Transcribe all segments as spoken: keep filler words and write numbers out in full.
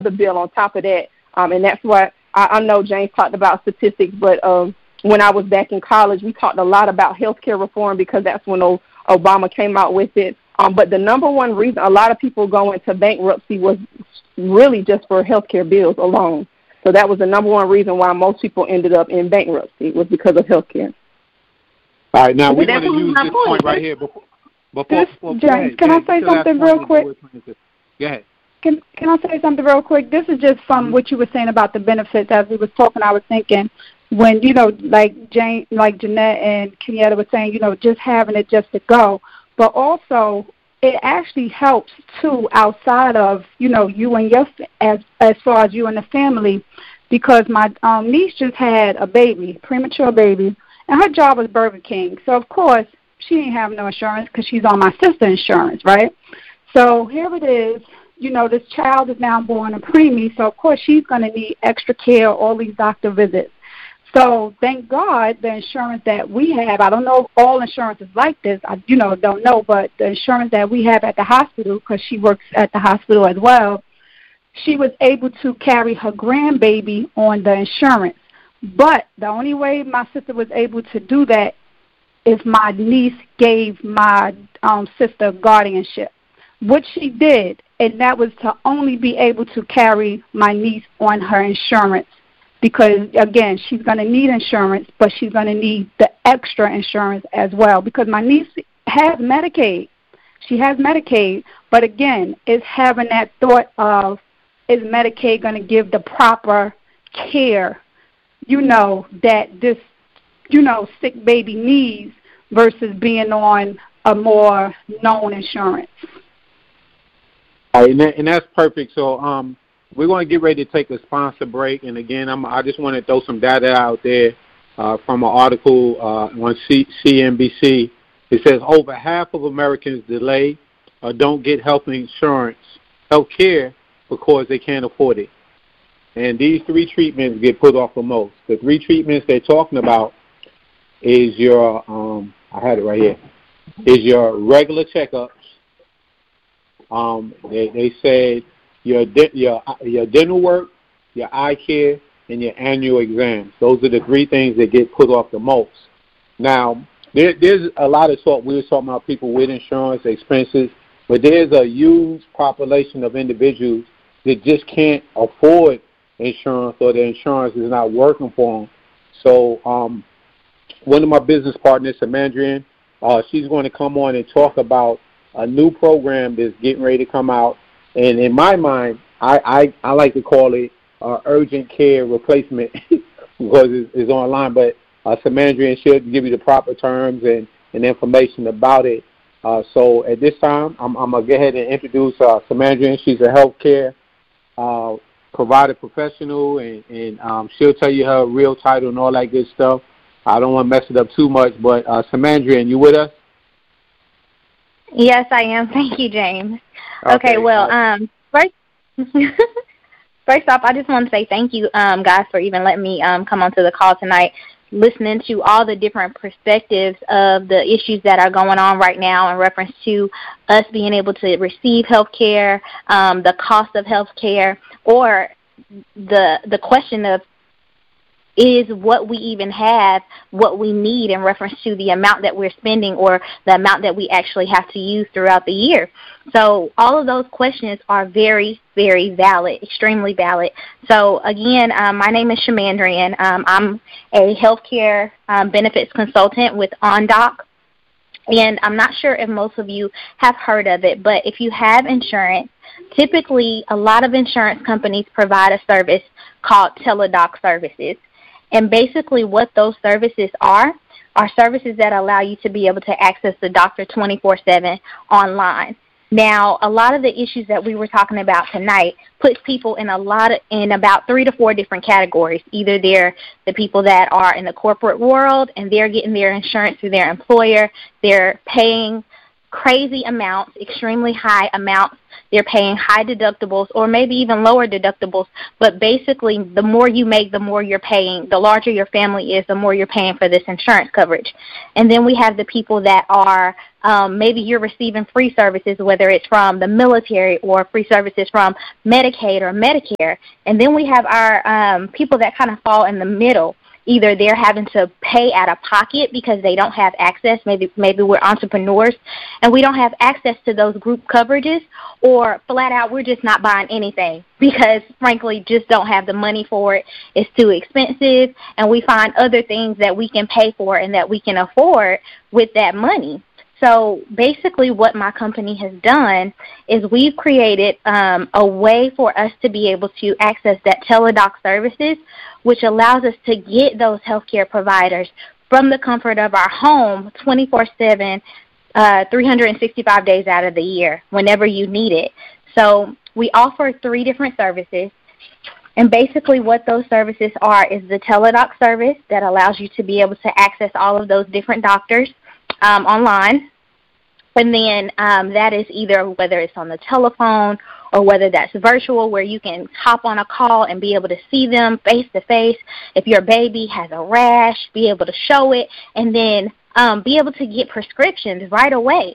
the bill on top of that. Um, and that's what I, I know James talked about statistics, but um, when I was back in college, we talked a lot about healthcare reform because that's when o- Obama came out with it. Um, but the number one reason a lot of people go into bankruptcy was really just for healthcare bills alone. So that was the number one reason why most people ended up in bankruptcy was because of healthcare. All right, now we're going to use this point right here. Before, before, this, before, James, can I say something real quick? Go ahead. Can Can I say something real quick? This is just from mm-hmm. what you were saying about the benefits. As we were talking, I was thinking when, you know, like Jane, like Jeanette and Kenyatta were saying, you know, just having it just to go. But also, it actually helps, too, outside of, you know, you and your, as as far as you and the family, because my um, niece just had a baby, premature baby, and her job was Burger King. So, of course, she didn't have no insurance because she's on my sister's insurance, right? So here it is. You know, this child is now born a preemie, so, of course, she's going to need extra care, all these doctor visits. So thank God the insurance that we have, I don't know if all insurance is like this, I, you know, don't know, but the insurance that we have at the hospital, because she works at the hospital as well, she was able to carry her grandbaby on the insurance. But the only way my sister was able to do that is my niece gave my um, sister guardianship, which she did, and that was to only be able to carry my niece on her insurance. Because, again, she's going to need insurance, but she's going to need the extra insurance as well. Because my niece has Medicaid. She has Medicaid. But, again, it's having that thought of, is Medicaid going to give the proper care, you know, that this, you know, sick baby needs versus being on a more known insurance. All right, and, that, and that's perfect. So, um, we're going to get ready to take a sponsor break. And, again, I'm, I just want to throw some data out there uh, from an article uh, on C- CNBC. It says over half of Americans delay or don't get health insurance, health care, because they can't afford it. And these three treatments get put off the most. The three treatments they're talking about is your, um, I had it right here, is your regular checkups. Um, they, they said, Your, your your dental work, your eye care, and your annual exams. Those are the three things that get put off the most. Now, there, there's a lot of talk. We were talking about people with insurance, expenses, but there's a huge population of individuals that just can't afford insurance or the insurance is not working for them. So um, one of my business partners, Samandrian, uh, she's going to come on and talk about a new program that's getting ready to come out. And in my mind, I, I, I like to call it uh, urgent care replacement because it's, it's online. But uh, Samandrian should give you the proper terms and, and information about it. Uh, so at this time, I'm, I'm going to go ahead and introduce uh, Samandrian. She's a healthcare uh, provider professional, and, and um, she'll tell you her real title and all that good stuff. I don't want to mess it up too much, but uh, Samandrian, you with us? Yes, I am. Thank you, James. Okay, okay well, um, first, first off, I just want to say thank you, um, guys, for even letting me um, come onto the call tonight, listening to all the different perspectives of the issues that are going on right now in reference to us being able to receive health care, um, the cost of health care, or the the question of is what we even have, what we need in reference to the amount that we're spending or the amount that we actually have to use throughout the year. So all of those questions are very, very valid, extremely valid. So again, um, my name is Shamandrian. Um, I'm a healthcare um, benefits consultant with OnDoc. And I'm not sure if most of you have heard of it, but if you have insurance, typically a lot of insurance companies provide a service called Teladoc services. And basically what those services are, are services that allow you to be able to access the doctor twenty-four seven online. Now, a lot of the issues that we were talking about tonight puts people in a lot of, in about three to four different categories. Either they're the people that are in the corporate world and they're getting their insurance through their employer, they're paying crazy amounts, extremely high amounts. They're paying high deductibles or maybe even lower deductibles. But basically, the more you make, the more you're paying. The larger your family is, the more you're paying for this insurance coverage. And then we have the people that are, um, maybe you're receiving free services, whether it's from the military or free services from Medicaid or Medicare. And then we have our um, people that kind of fall in the middle. Either they're having to pay out of pocket because they don't have access. Maybe maybe we're entrepreneurs and we don't have access to those group coverages, or flat out we're just not buying anything because, frankly, just don't have the money for it. It's too expensive, and we find other things that we can pay for and that we can afford with that money. So basically what my company has done is we've created um, a way for us to be able to access that teledoc services, which allows us to get those healthcare providers from the comfort of our home twenty-four seven, uh, three hundred sixty-five days out of the year, whenever you need it. So we offer three different services. And basically what those services are is the teledoc service that allows you to be able to access all of those different doctors Um, online, and then um, that is either whether it's on the telephone or whether that's virtual, where you can hop on a call and be able to see them face to face. If your baby has a rash, be able to show it, and then um, be able to get prescriptions right away.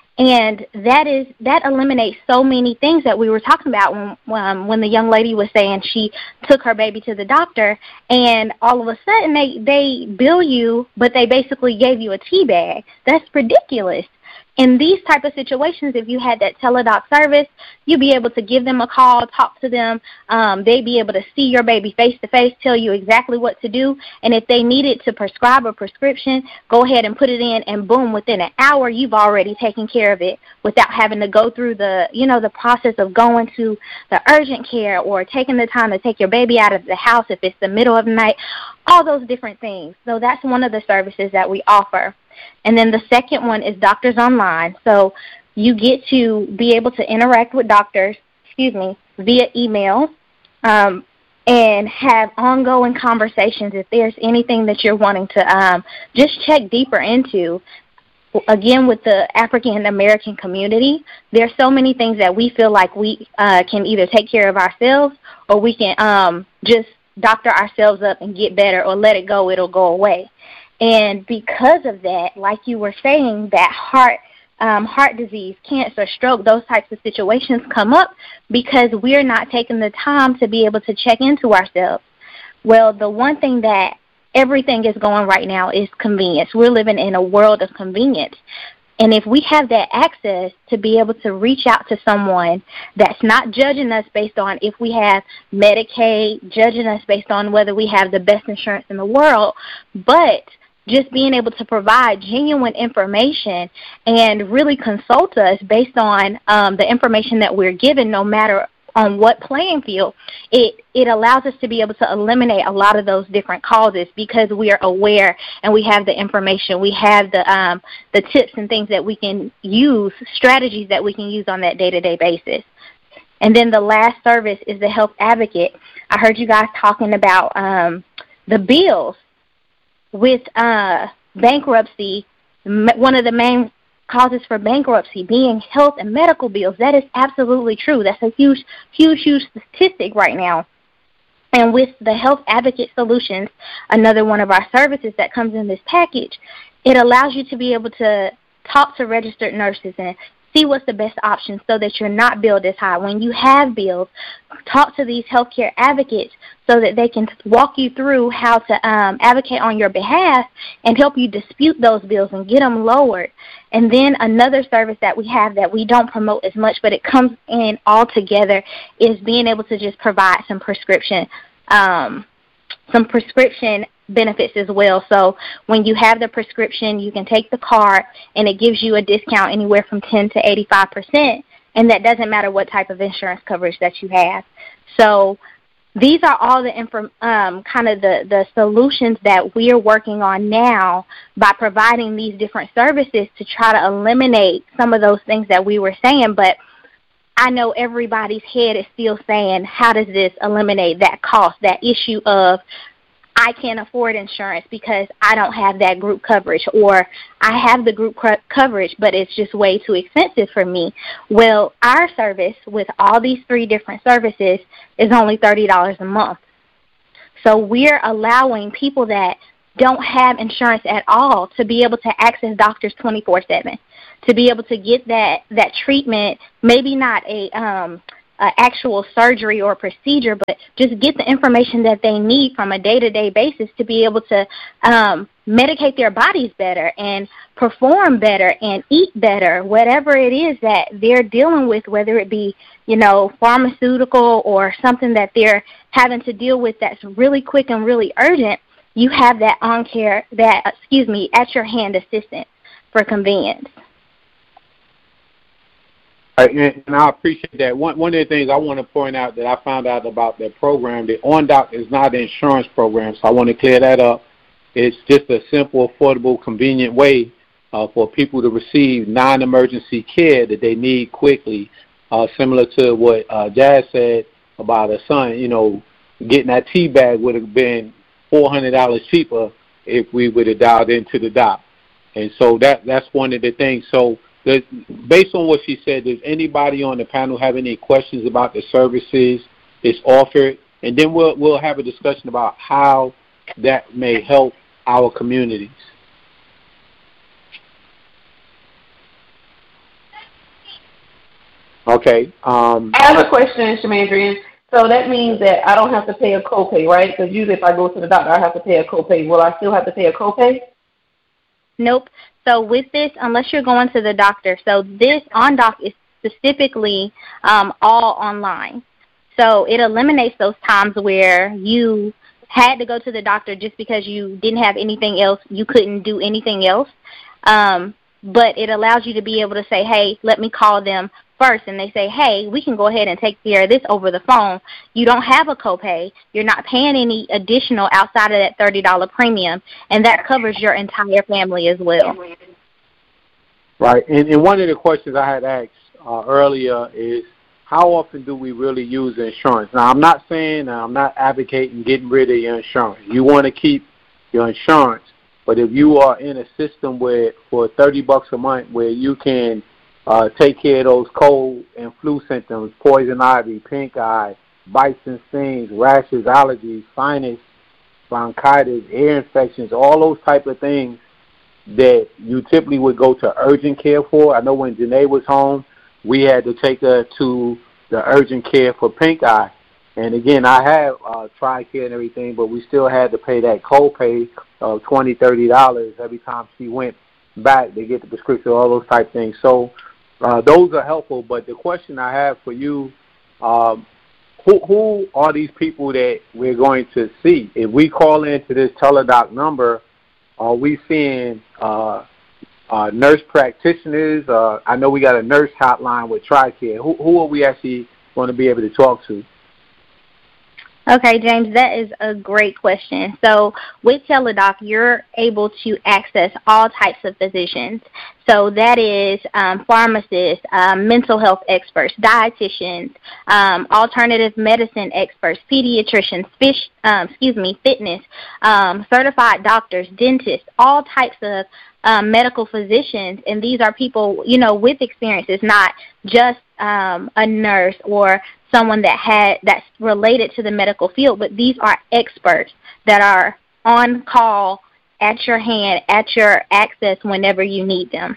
And that is that eliminates so many things that we were talking about when um, when the young lady was saying she took her baby to the doctor, and all of a sudden they, they bill you, but they basically gave you a tea bag. That's ridiculous. In these type of situations, if you had that teledoc service, you'd be able to give them a call, talk to them. Um, they'd be able to see your baby face-to-face, tell you exactly what to do. And if they needed to prescribe a prescription, go ahead and put it in, and boom, within an hour, you've already taken care of it without having to go through the, you know, the process of going to the urgent care or taking the time to take your baby out of the house if it's the middle of the night, all those different things. So that's one of the services that we offer. And then the second one is Doctors Online. So you get to be able to interact with doctors, excuse me, via email, um, and have ongoing conversations if there's anything that you're wanting to um, just check deeper into. Again, with the African American community, there's so many things that we feel like we uh, can either take care of ourselves, or we can um, just doctor ourselves up and get better, or let it go, it'll go away. And because of that, like you were saying, that heart um, heart disease, cancer, stroke, those types of situations come up because we're not taking the time to be able to check into ourselves. Well, the one thing that everything is going right now is convenience. We're living in a world of convenience. And if we have that access to be able to reach out to someone that's not judging us based on if we have Medicaid, judging us based on whether we have the best insurance in the world, but just being able to provide genuine information and really consult us based on um, the information that we're given, no matter on what playing field, it, it allows us to be able to eliminate a lot of those different causes because we are aware and we have the information. We have the um, the tips and things that we can use, strategies that we can use on that day-to-day basis. And then the last service is the Health Advocate. I heard you guys talking about um, the bills. With uh, bankruptcy, one of the main causes for bankruptcy being health and medical bills. That is absolutely true. That's a huge, huge, huge statistic right now. And with the Health Advocate Solutions, another one of our services that comes in this package, it allows you to be able to talk to registered nurses and see what's the best option so that you're not billed as high. When you have bills, talk to these healthcare advocates so that they can walk you through how to um, advocate on your behalf and help you dispute those bills and get them lowered. And then another service that we have that we don't promote as much, but it comes in all together, is being able to just provide some prescription, um, some prescription benefits as well. So when you have the prescription, you can take the card and it gives you a discount anywhere from ten to eighty-five percent, and that doesn't matter what type of insurance coverage that you have. So these are all the inform, um, kind of the, the solutions that we are working on now by providing these different services to try to eliminate some of those things that we were saying. But I know everybody's head is still saying, how does this eliminate that cost, that issue of I can't afford insurance because I don't have that group coverage, or I have the group co- coverage, but it's just way too expensive for me. Well, our service with all these three different services is only thirty dollars a month. So we're allowing people that don't have insurance at all to be able to access doctors twenty-four seven, to be able to get that, that treatment, maybe not a um, Uh, actual surgery or procedure, but just get the information that they need from a day-to-day basis to be able to um, medicate their bodies better and perform better and eat better, whatever it is that they're dealing with, whether it be, you know, pharmaceutical or something that they're having to deal with that's really quick and really urgent. You have that on care, that, excuse me, at your hand assistance for convenience. And I appreciate that. One one of the things I want to point out that I found out about that program, the OnDoc is not an insurance program, so I want to clear that up. It's just a simple, affordable, convenient way uh, for people to receive non-emergency care that they need quickly, uh, similar to what uh, Jazz said about her son. You know, getting that tea bag would have been four hundred dollars cheaper if we would have dialed into the doc. And so that that's one of the things. So based on what she said, does anybody on the panel have any questions about the services it's offered? And then we'll we'll have a discussion about how that may help our communities. Okay. Um, I have a question, Shamandrian. So that means that I don't have to pay a copay, right? Because usually if I go to the doctor, I have to pay a copay. Will I still have to pay a copay? Nope. So with this, unless you're going to the doctor, so this OnDoc is specifically um, all online. So it eliminates those times where you had to go to the doctor just because you didn't have anything else, you couldn't do anything else. Um, but it allows you to be able to say, hey, let me call them first, and they say, hey, we can go ahead and take care of this over the phone. You don't have a copay. You're not paying any additional outside of that thirty dollars premium, and that covers your entire family as well. Right, and, and one of the questions I had asked uh, earlier is, how often do we really use insurance? Now, I'm not saying, I'm not advocating getting rid of your insurance. You want to keep your insurance, but if you are in a system where for thirty bucks a month where you can Uh, take care of those cold and flu symptoms, poison ivy, pink eye, bites and stings, rashes, allergies, sinus, bronchitis, ear infections, all those type of things that you typically would go to urgent care for. I know when Janae was home, we had to take her to the urgent care for pink eye. And again, I have uh, TRICARE and everything, but we still had to pay that copay of twenty dollars, thirty dollars every time she went back to get the prescription, all those type things. So Uh, those are helpful, but the question I have for you, um, who, who are these people that we're going to see? If we call into this Teladoc number, are we seeing uh, uh, nurse practitioners? Uh, I know we got a nurse hotline with TRICARE. Who, who are we actually going to be able to talk to? Okay, James, that is a great question. So with Teladoc, you're able to access all types of physicians. So that is um, pharmacists, um, mental health experts, dietitians, um, alternative medicine experts, pediatricians, fish, um, excuse me, fitness, um, certified doctors, dentists, all types of um, medical physicians. And these are people, you know, with experience. It's not just um, a nurse or someone that had that's related to the medical field, but these are experts that are on call at your hand, at your access whenever you need them.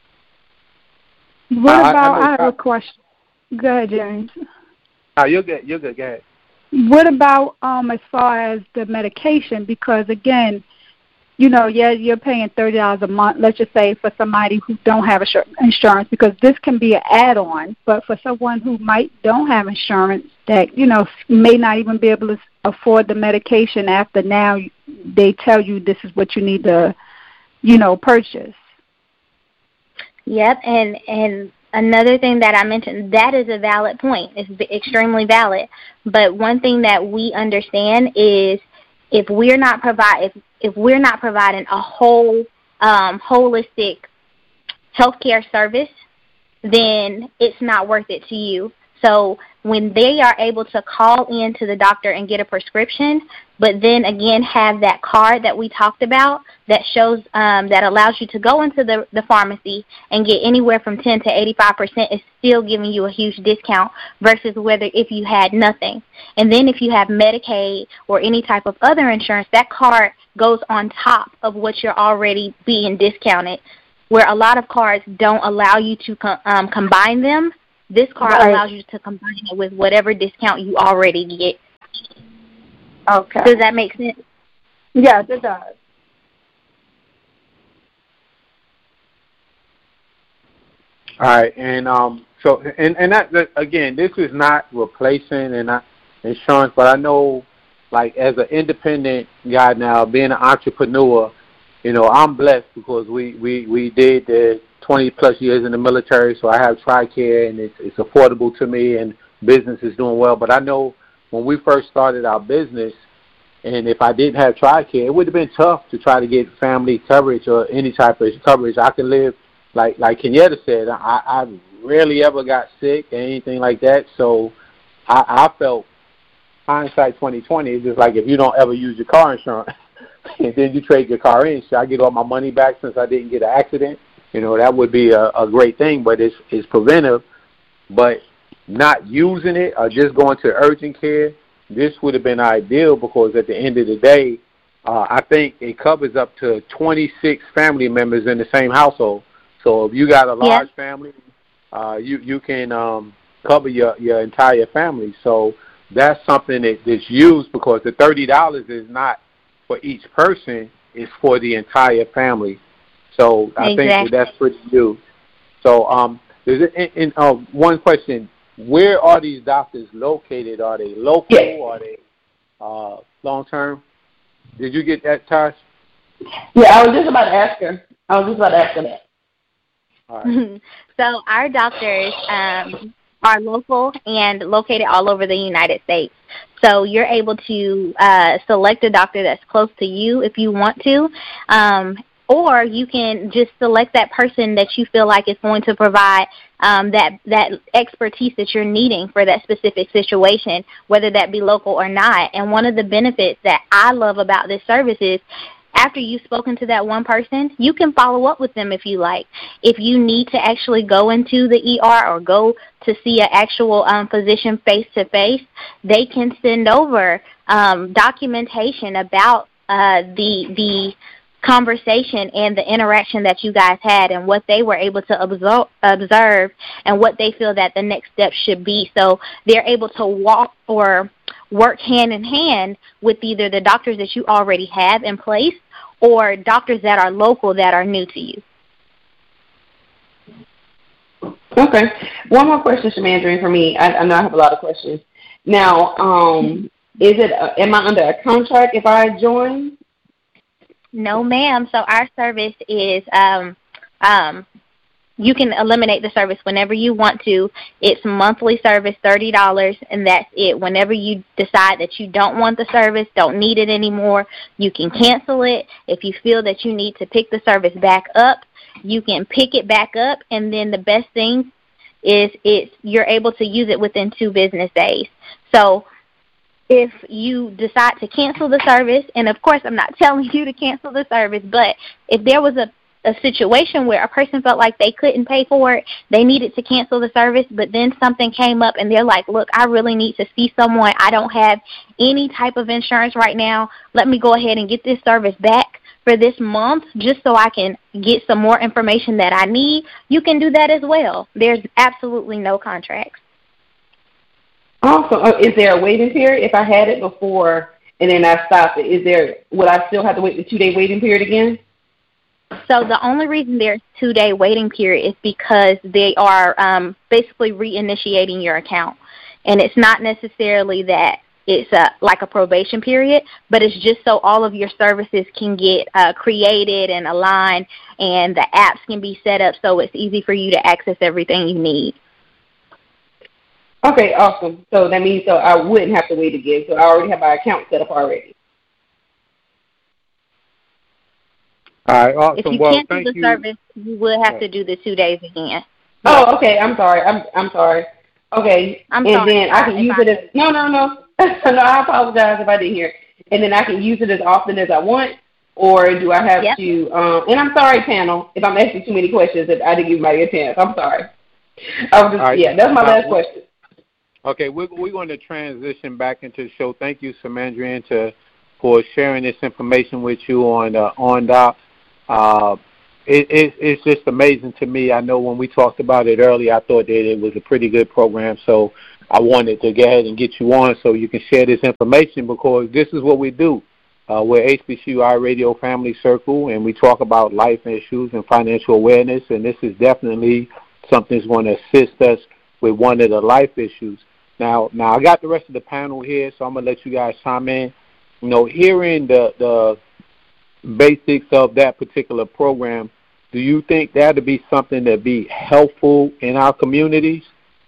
What uh, about, I, I have a question. Go ahead, James. No, you're good. You're good. Go ahead. What about um as far as the medication? Because, again, you know, yeah, you're paying thirty dollars a month, let's just say, for somebody who don't have insurance, because this can be an add-on. But for someone who might don't have insurance that, you know, may not even be able to afford the medication after now they tell you this is what you need to, you know, purchase. Yep, and, and another thing that I mentioned, that is a valid point. It's extremely valid. But one thing that we understand is if we're not provide if, if we're not providing a whole um, holistic healthcare service, then it's not worth it to you. So when they are able to call in to the doctor and get a prescription, but then again have that card that we talked about that shows um, that allows you to go into the, the pharmacy and get anywhere from ten to eighty-five percent, is still giving you a huge discount versus whether if you had nothing. And then if you have Medicaid or any type of other insurance, that card goes on top of what you're already being discounted, where a lot of cards don't allow you to com- um, combine them. This card right. allows you to combine it with whatever discount you already get. Okay. Does that make sense? Yes, it does. All right, and um, so and and that, that again, this is not replacing and not insurance, but I know, like as an independent guy now, being an entrepreneur, you know, I'm blessed because we we we did the twenty plus years in the military, so I have TRICARE and it's it's affordable to me, and business is doing well. But I know when we first started our business, and if I didn't have TRICARE, it would have been tough to try to get family coverage or any type of coverage. I can live, like like Kenyatta said, I, I rarely ever got sick or anything like that. So I, I felt, hindsight twenty twenty, it's just like if you don't ever use your car insurance and then you trade your car in, should I get all my money back since I didn't get an accident? You know, that would be a, a great thing, but it's, it's preventive. But not using it or just going to urgent care, this would have been ideal because at the end of the day, uh, I think it covers up to twenty-six family members in the same household. So if you got a large yeah. family, uh, you you can um, cover your, your entire family. So that's something that, that's used because the thirty dollars is not for each person, it's for the entire family. So I exactly. think that that's pretty huge. So um, there's a, in, in, uh, one question. Where are these doctors located? Are they local? Yeah. Are they uh, long-term? Did you get that, Tosh? Yeah, I was just about to ask her. I was just about to ask her that. All right. So our doctors um, are local and located all over the United States. So you're able to uh, select a doctor that's close to you if you want to. Um, Or you can just select that person that you feel like is going to provide um, that that expertise that you're needing for that specific situation, whether that be local or not. And one of the benefits that I love about this service is after you've spoken to that one person, you can follow up with them if you like. If you need to actually go into the E R or go to see an actual um, physician face-to-face, they can send over um, documentation about uh, the the conversation and the interaction that you guys had and what they were able to observe, observe and what they feel that the next step should be. So they're able to walk or work hand in hand with either the doctors that you already have in place or doctors that are local that are new to you. Okay. One more question, Shamandrine, for me. I, I know I have a lot of questions. Now, um, is it? Uh, am I under a contract if I join? No, ma'am. So our service is um, um, you can eliminate the service whenever you want to. It's monthly service, thirty dollars, and that's it. Whenever you decide that you don't want the service, don't need it anymore, you can cancel it. If you feel that you need to pick the service back up, you can pick it back up, and then the best thing is it's you're able to use it within two business days. So if you decide to cancel the service, and of course I'm not telling you to cancel the service, but if there was a, a situation where a person felt like they couldn't pay for it, they needed to cancel the service, but then something came up and they're like, look, I really need to see someone. I don't have any type of insurance right now. Let me go ahead and get this service back for this month just so I can get some more information that I need. You can do that as well. There's absolutely no contracts. Awesome. Uh, is there a waiting period if I had it before and then I stopped it? Is there? Would I still have to wait the two-day waiting period again? So the only reason there's a two-day waiting period is because they are um, basically reinitiating your account, and it's not necessarily that it's a, like a probation period, but it's just so all of your services can get uh, created and aligned, and the apps can be set up so it's easy for you to access everything you need. Okay, awesome. So that means so I wouldn't have to wait again. So I already have my account set up already. All right, awesome. If you well, cancel thank the you. service, you would have to do the two days again. Oh, okay. I'm sorry. I'm I'm sorry. Okay, I'm and sorry, then I can use it as no, no, no, no. I apologize if I didn't hear. And then I can use it as often as I want, or do I have yep. to? Um, and I'm sorry, panel, if I'm asking too many questions that I didn't give anybody a chance. I'm sorry. I was just, right. Yeah, that's my now, last question. Okay, we're we're going to transition back into the show. Thank you, Samandrian, to for sharing this information with you on uh, on doc. Uh, it, it, it's just amazing to me. I know when we talked about it earlier, I thought that it was a pretty good program. So I wanted to go ahead and get you on so you can share this information, because this is what we do. Uh, we're H B C U Radio Family Circle, and we talk about life issues and financial awareness, and this is definitely something that's going to assist us with one of the life issues. Now, now I got the rest of the panel here, so I'm going to let you guys chime in. You know, hearing the, the basics of that particular program, do you think that would be something that would be helpful in our communities?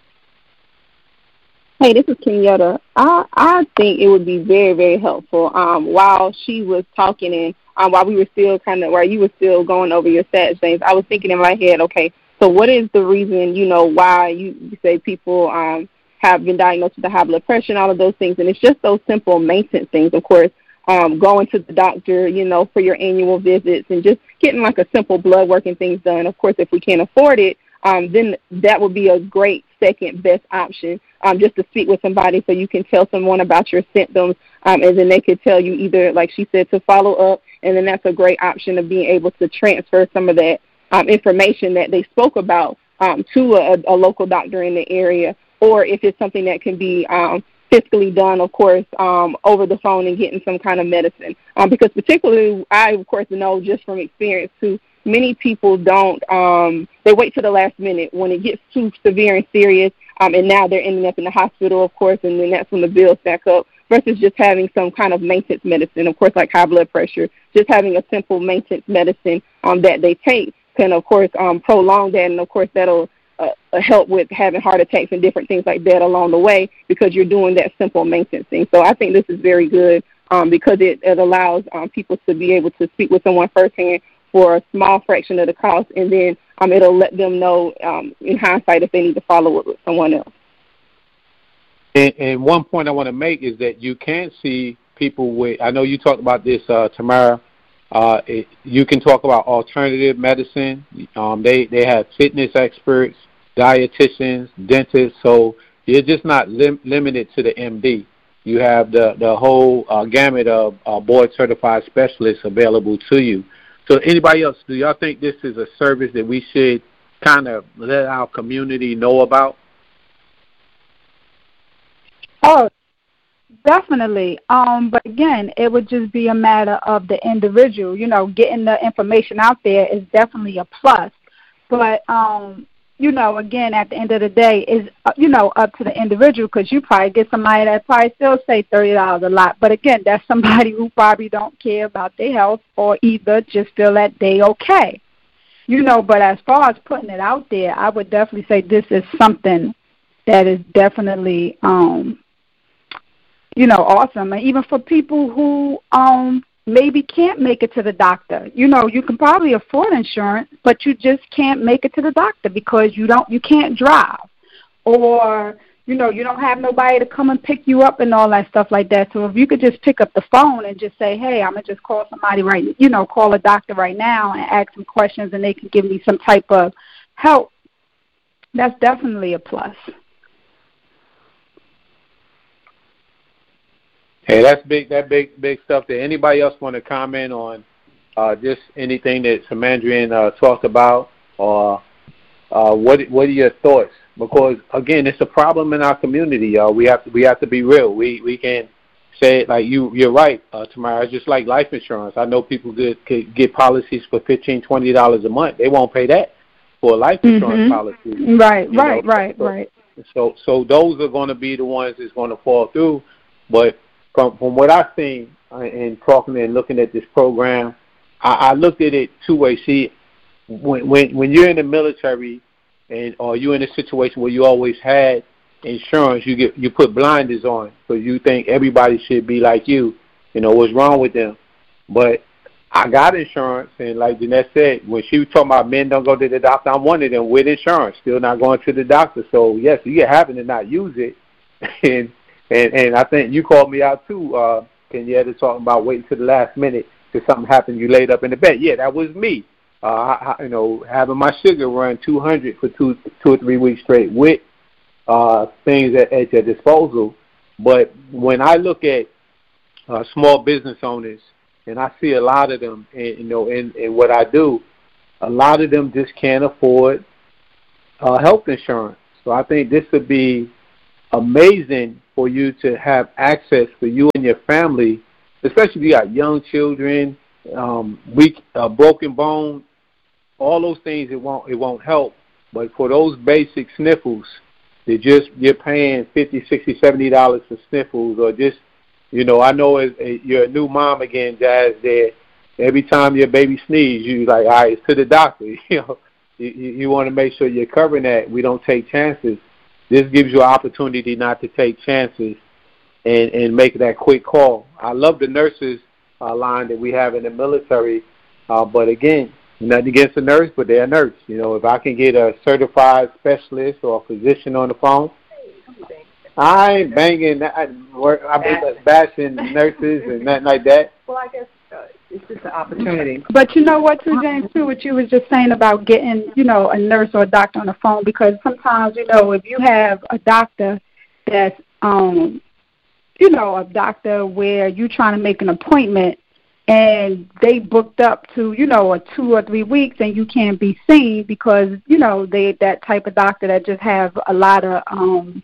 Hey, this is Kenyatta. I I think it would be very, very helpful. Um, while she was talking and um, while we were still kind of, while you were still going over your stats things, I was thinking in my head, okay, so what is the reason, you know, why you, you say people um, have been diagnosed with the high blood pressure and all of those things? And it's just those simple maintenance things, of course. Um, going to the doctor, you know, for your annual visits and just getting like a simple blood work and things done. Of course, if we can't afford it, um, then that would be a great second best option, um, just to speak with somebody so you can tell someone about your symptoms, um, and then they could tell you either, like she said, to follow up, and then that's a great option of being able to transfer some of that um, information that they spoke about um, to a, a local doctor in the area, or if it's something that can be um, physically done, of course, um, over the phone and getting some kind of medicine. Um, because particularly, I, of course, know just from experience, too, many people don't, um, they wait to the last minute when it gets too severe and serious, um, and now they're ending up in the hospital, of course, and then that's when the bills stack up, versus just having some kind of maintenance medicine, of course, like high blood pressure. Just having a simple maintenance medicine um, that they take can, of course, um, prolong that, and, of course, that'll Uh, help with having heart attacks and different things like that along the way, because you're doing that simple maintenance thing. So I think this is very good um, because it, it allows um, people to be able to speak with someone firsthand for a small fraction of the cost, and then um, it'll let them know um, in hindsight if they need to follow up with someone else. And, and one point I want to make is that you can see people with, I know you talked about this, uh, Tamara, uh, it, you can talk about alternative medicine. Um, they, they have fitness experts, dietitians, dentists, so you're just not lim- limited to the M D. You have the, the whole uh, gamut of uh, board-certified specialists available to you. So anybody else, do y'all think this is a service that we should kind of let our community know about? Oh, definitely. Um, but again, it would just be a matter of the individual. You know, getting the information out there is definitely a plus. But, um, you know, again, at the end of the day, is, uh, you know, up to the individual, because you probably get somebody that probably still say thirty dollars a lot. But, again, that's somebody who probably don't care about their health, or either just feel that they okay. You know, but as far as putting it out there, I would definitely say this is something that is definitely, um, you know, awesome. And even for people who um maybe can't make it to the doctor. You know, you can probably afford insurance, but you just can't make it to the doctor because you don't, you can't drive, or, you know, you don't have nobody to come and pick you up and all that stuff like that. So if you could just pick up the phone and just say, hey, I'm going to just call somebody right, you know, call a doctor right now and ask some questions, and they can give me some type of help, that's definitely a plus. Hey, that's big. That big, big stuff. There. Anybody else want to comment on uh, just anything that Samandrian uh, talked about, or uh, what? What are your thoughts? Because again, it's a problem in our community, y'all. We have to, we have to be real. We we can say it like you. You're right, uh, Tamara. It's just like life insurance. I know people get could get policies for fifteen, twenty dollars a month. They won't pay that for a life insurance mm-hmm. policy. Right, right, know? right, so, right. So, so those are going to be the ones that's going to fall through, but From, from what I've seen and talking and looking at this program, I, I looked at it two ways. See, when, when when you're in the military and or you're in a situation where you always had insurance, you get you put blinders on, so you think everybody should be like you. You know, what's wrong with them? But I got insurance, and like Jeanette said, when she was talking about men don't go to the doctor, I'm one of them with insurance, still not going to the doctor. So, yes, you can happen to not use it. and, and and I think you called me out, too, uh, Kenyatta, talking about waiting to the last minute because something happened, you laid up in the bed. Yeah, that was me. Uh, I, you know, having my sugar run two hundred for two, two or three weeks straight with uh, things at, at your disposal. But when I look at uh, small business owners, and I see a lot of them, and, you know, in, in what I do, a lot of them just can't afford uh, health insurance. So I think this would be amazing for you to have access for you and your family, especially if you got young children, um, weak, uh, broken bone, all those things. It won't it won't help. But for those basic sniffles, they just you're paying fifty, sixty, seventy dollars for sniffles, or just You know, I know as a, you're a new mom again, Jazz. There, every time your baby sneezes, you like, all right, it's to the doctor. You know, you, you want to make sure you're covering that. We don't take chances. This gives you an opportunity not to take chances and and make that quick call. I love the nurses uh, line that we have in the military, uh, but again, nothing against a nurse, but they're a nurse. You know, if I can get a certified specialist or a physician on the phone. I ain't banging, I, I mean, bashing nurses and nothing like that. Well, I guess uh, it's just an opportunity. But you know what, too, James, too, what you was just saying about getting, you know, a nurse or a doctor on the phone, because sometimes, you know, if you have a doctor that's, um, you know, a doctor where you're trying to make an appointment and they booked up to, you know, a two or three weeks and you can't be seen because, you know, they that type of doctor that just have a lot of, um,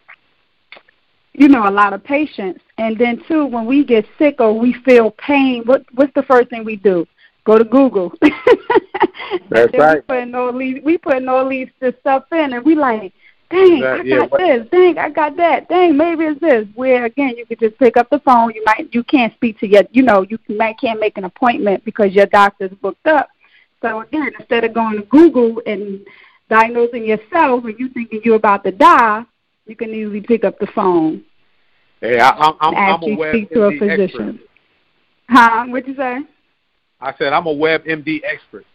you know, a lot of patients. And then, too, when we get sick or we feel pain, what what's the first thing we do? Go to Google. That's right. We putting all these, we putting all these this stuff in, and we like, dang, that, I got yeah, this. Dang, I got that. Dang, maybe it's this. Where, again, you could just pick up the phone. You might, you can't speak to your, you know, you might can't make an appointment because your doctor's booked up. So, again, instead of going to Google and diagnosing yourself and you thinking you're about to die, you can easily pick up the phone. Hey, I, I'm, I'm, I'm a web speak to a physician. Expert. Huh? What'd you say? I said I'm a web M D expert.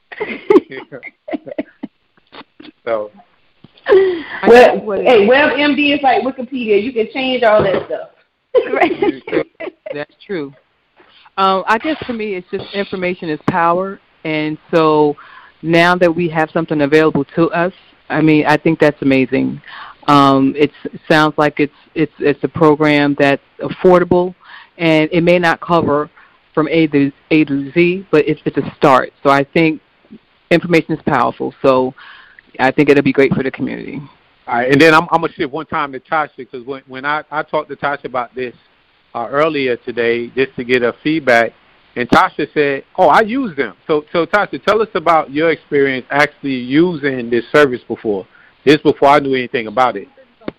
So, well, hey, web M D is like Wikipedia. You can change all that stuff. That's true. Um, I guess for me, it's just information is power, and so now that we have something available to us, I mean, I think that's amazing. Um, it's, it sounds like it's it's it's a program that's affordable, and it may not cover from A to A to Z, but it's it's a start. So I think information is powerful. So I think it'll be great for the community. All right, and then I'm, I'm gonna shift one time to Tasha, because when when I, I talked to Tasha about this uh, earlier today, just to get her feedback, and Tasha said, "Oh, I use them." So so Tasha, tell us about your experience actually using this service before. This before I knew anything about it.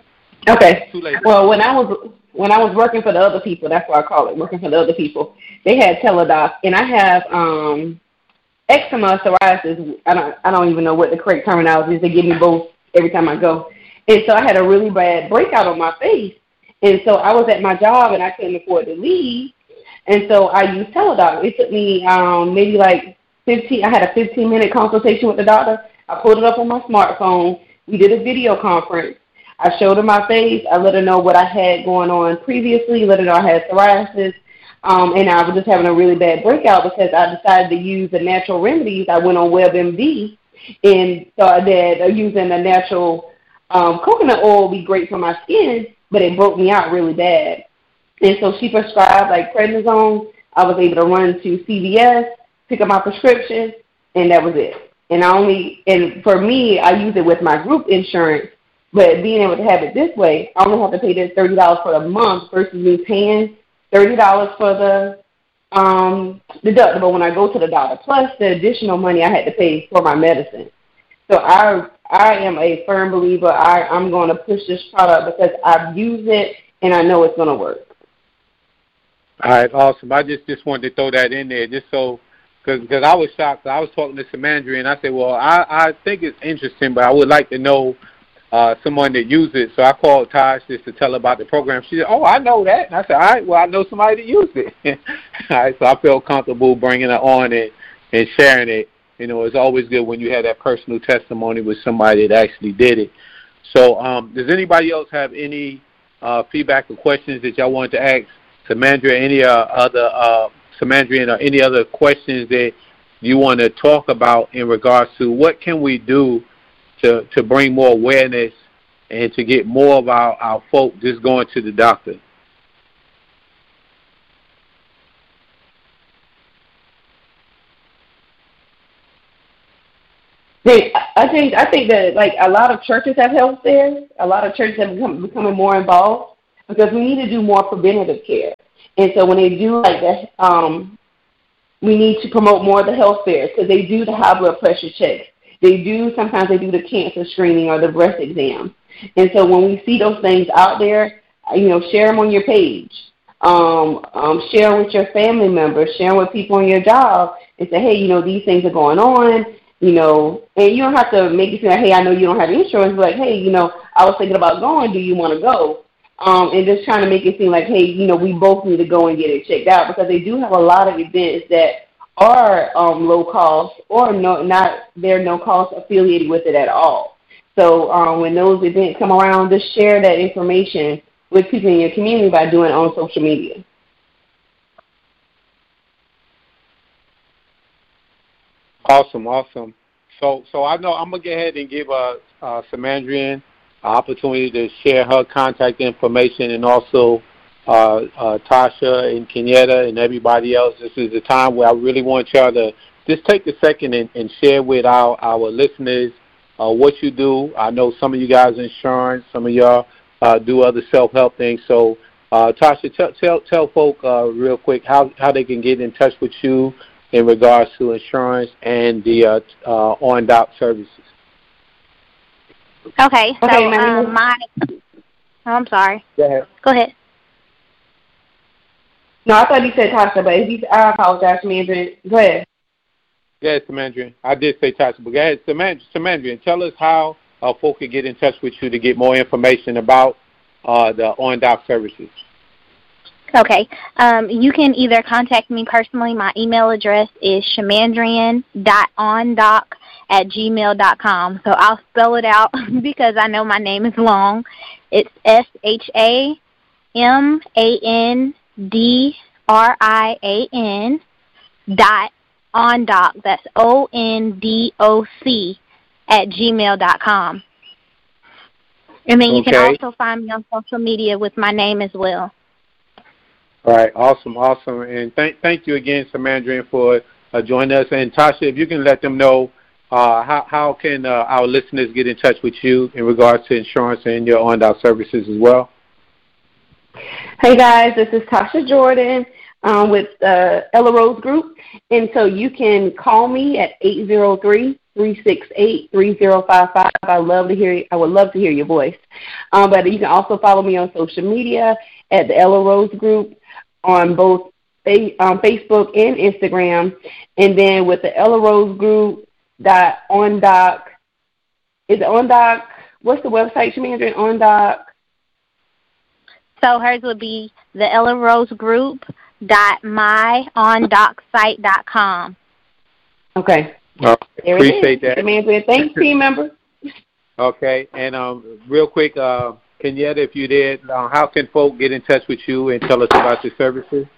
Okay. Well, when I was when I was working for the other people, that's what I call it, working for the other people. They had Teladoc, and I have um, eczema, psoriasis. I don't I don't even know what the correct terminology is. They give me both every time I go, and so I had a really bad breakout on my face, and so I was at my job and I couldn't afford to leave, and so I used Teladoc. It took me um, maybe like fifteen. I had a fifteen minute consultation with the doctor. I pulled it up on my smartphone. We did a video conference. I showed her my face. I let her know what I had going on previously, let her know I had psoriasis, um, and I was just having a really bad breakout because I decided to use the natural remedies. I went on WebMD and thought that using a natural um, coconut oil would be great for my skin, but it broke me out really bad. And so she prescribed like prednisone. I was able to run to C V S, pick up my prescription, and that was it. And I only, and for me, I use it with my group insurance, but being able to have it this way, I only have to pay this thirty dollars for the month versus me paying thirty dollars for the um, deductible when I go to the doctor, plus the additional money I had to pay for my medicine. So I I am a firm believer. I, I'm going to push this product because I've used it and I know it's going to work. All right, awesome. I just, just wanted to throw that in there just so, because I was shocked. I was talking to Samandri, and I said, well, I, I think it's interesting, but I would like to know uh, someone that uses it. So I called Taj just to tell her about the program. She said, oh, I know that. And I said, all right, well, I know somebody that used it. All right, so I feel comfortable bringing it on and, and sharing it. You know, it's always good when you have that personal testimony with somebody that actually did it. So um, does anybody else have any uh, feedback or questions that y'all want to ask Samandria, any uh, other, uh, Samandria, or any other questions that you want to talk about in regards to what can we do to, to bring more awareness and to get more of our, our folk just going to the doctor? I think I think that like a lot of churches have health fairs. A lot of churches have become becoming more involved because we need to do more preventative care. And so when they do like that, um, we need to promote more of the health fairs because they do the high blood pressure checks. They do sometimes they do the cancer screening or the breast exam. And so when we see those things out there, you know, share them on your page. Um, um, share with your family members. Share with people on your job and say, hey, you know, these things are going on. You know, and you don't have to make it feel like, hey, I know you don't have insurance, but like, hey, you know, I was thinking about going. Do you want to go? Um, and just trying to make it seem like, hey, you know, we both need to go and get it checked out because they do have a lot of events that are um, low cost or no, not they're no cost affiliated with it at all. So um, when those events come around, just share that information with people in your community by doing it on social media. Awesome, awesome. So, so I know I'm gonna go ahead and give uh, uh, Samandria an opportunity to share her contact information, and also uh, uh, Tasha and Kenyatta and everybody else. This is the time where I really want y'all to just take a second and, and share with our our listeners uh, what you do. I know some of you guys insurance, some of y'all uh, do other self-help things. So, uh, Tasha, tell tell tell folk uh, real quick how how they can get in touch with you in regards to insurance and the uh, uh, on-doc services. Okay, so okay, um, my, oh, I'm sorry. Go ahead. Go ahead. No, I thought you said Tasha, but if you, I apologize, Samandria. Go ahead. Go ahead, Samandria. I did say Tasha, but go ahead, Samandria. Samandria, tell us how uh, folk can get in touch with you to get more information about uh, the on-doc services. Okay. Um, you can either contact me personally. My email address is shamandrian dot ondoc at gmail dot com. So I'll spell it out because I know my name is long. It's S H A M A N D R I A N dot ondoc. That's O N D O C at gmail dot com. And then you okay. can also find me on social media with my name as well. All right, awesome, awesome. And thank thank you again, Samandria, for uh, joining us. And Tasha, if you can let them know uh, how, how can uh, our listeners get in touch with you in regards to insurance and your on-doc services as well. Hey, guys, this is Tasha Jordan um, with the Ella Rose Group. And so you can call me at eight zero three, three six eight, three zero five five. I love to hear I would love to hear your voice. Um, but you can also follow me on social media at the Ella Rose Group on both um, Facebook and Instagram, and then with the Ella Rose Group dot ondoc. Is it ondoc? What's the website, Shamandria? Ondoc. So hers would be the Ella Rose Group dot my ondoc site dot com. Okay. Uh, appreciate that. Shamandria, thanks, team member. Okay, and um, real quick. Uh, Kenyatta, if you did, uh, how can folk get in touch with you and tell us about your services?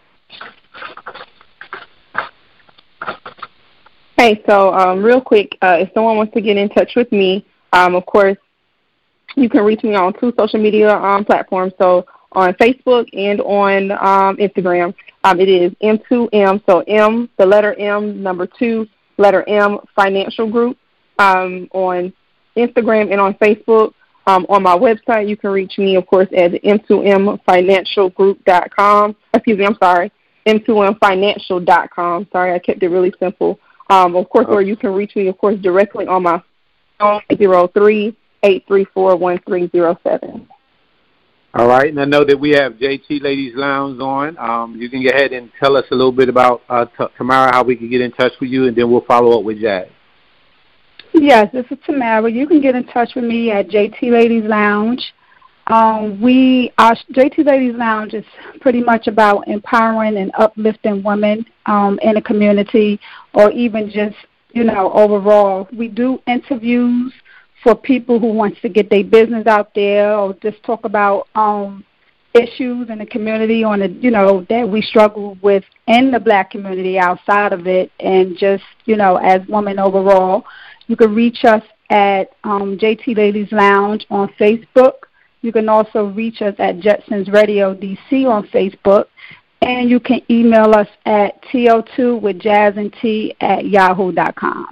Hey, so um, real quick, uh, if someone wants to get in touch with me, um, of course, you can reach me on two social media um, platforms. So on Facebook and on um, Instagram, um, it is M two M. So M, the letter M, number two, letter M, Financial Group. Um, on Instagram and on Facebook. Um, on my website, you can reach me, of course, at m two m financial group dot com. Excuse me, I'm sorry, m two m financial dot com. Sorry, I kept it really simple. Um, of course, or you can reach me, of course, directly on my phone, zero three, eight three four, one three zero seven. All right, and I know that we have J T Ladies Lounge on. Um, you can go ahead and tell us a little bit about uh, t- Tamara, how we can get in touch with you, and then we'll follow up with Jazz. Yes, this is Tamara. You can get in touch with me at J T Ladies Lounge Um, we, our J T Ladies Lounge is pretty much about empowering and uplifting women um, in the community, or even just, you know, overall. We do interviews for people who wants to get their business out there, or just talk about um, issues in the community on the, you know, that we struggle with in the Black community, outside of it, and just, you know, as women overall. You can reach us at um, J T Ladies Lounge on Facebook. You can also reach us at Jetsons Radio D C on Facebook. And you can email us at T O two with Jazz and T at yahoo dot com.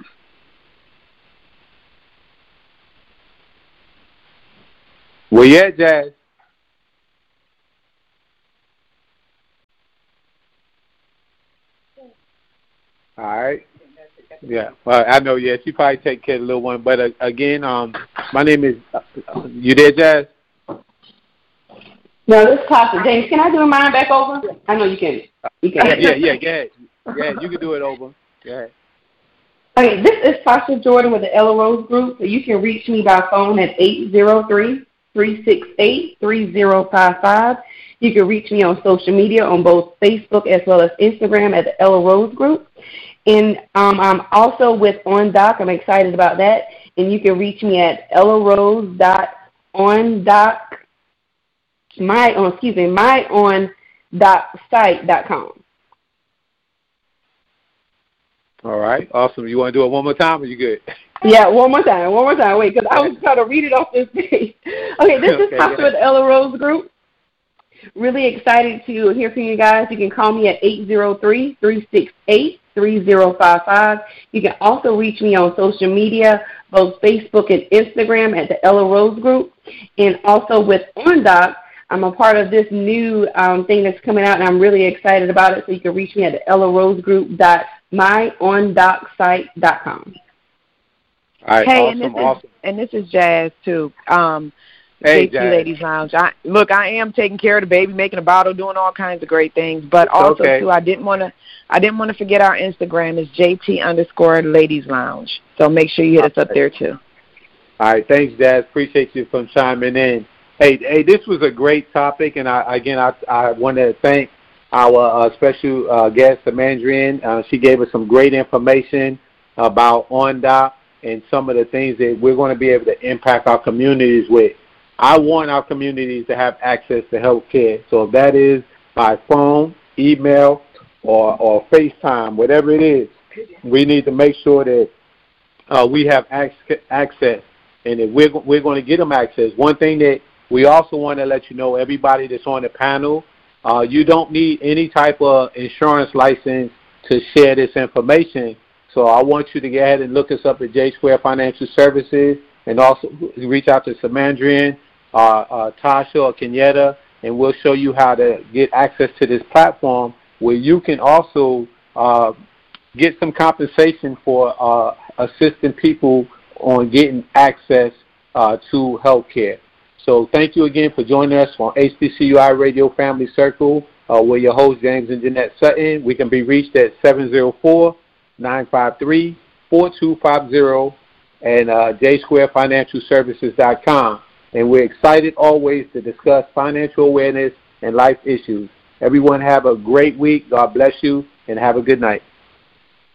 Where you at, Jazz? All right. Yeah. Well, I know. Yeah, she probably take care of the little one. But uh, again, um, my name is. Uh, you there, Jazz? No, this is Pastor James. Can I do mine back over? I know you can. You can. Yeah, yeah, go ahead. Yeah, you can do it over. Go ahead. Okay, this is Tasha Jordan with the Ella Rose Group. So you can reach me by phone at eight zero three, three six eight, three zero five five. You can reach me on social media on both Facebook as well as Instagram at the Ella Rose Group. And um, I'm also with OnDoc. I'm excited about that. And you can reach me at ellarose dot ondoc. My on excuse me, my on dot site dot com. All right, awesome. You want to do it one more time, or you good? Yeah, one more time, one more time. Wait, because I was trying to read it off this page. Okay, this is Tasha with the Ella Rose Group. Really excited to hear from you guys. You can call me at eight zero three, three six eight, three zero five five. You can also reach me on social media, both Facebook and Instagram at the Ella Rose Group, and also with OnDoc. I'm a part of this new um, thing that's coming out, and I'm really excited about it. So you can reach me at the ella rose group dot my on doc site dot com. All right, hey, awesome, and this awesome. is and this is Jazz too. Um, hey, J T Ladies Lounge. I, look, I am taking care of the baby, making a bottle, doing all kinds of great things. But also okay. too, I didn't want to. I didn't want to forget our Instagram is J T underscore Ladies Lounge. So make sure you hit us up there too. All right, thanks, Jazz. Appreciate you for chiming in. Hey, hey, this was a great topic, and I, again, I, I want to thank our uh, special uh, guest, Samandrian. Uh, she gave us some great information about OnDoc and some of the things that we're going to be able to impact our communities with. I want our communities to have access to health care. So if that is by phone, email, or, or FaceTime, whatever it is, we need to make sure that uh, we have ac- access. And if we're, we're going to get them access, one thing that we also want to let you know, everybody that's on the panel, uh, you don't need any type of insurance license to share this information. So I want you to go ahead and look us up at J Square Financial Services, and also reach out to Samandrian, uh, uh, Tasha, or Kenyatta, and we'll show you how to get access to this platform where you can also uh, get some compensation for uh, assisting people on getting access uh, to health care. So thank you again for joining us on H B C U I Radio Family Circle. Uh, we're your hosts, James and Jeanette Sutton. We can be reached at seven zero four, nine five three, four two five zero and uh, j square financial services dot com. And we're excited always to discuss financial awareness and life issues. Everyone have a great week. God bless you, and have a good night.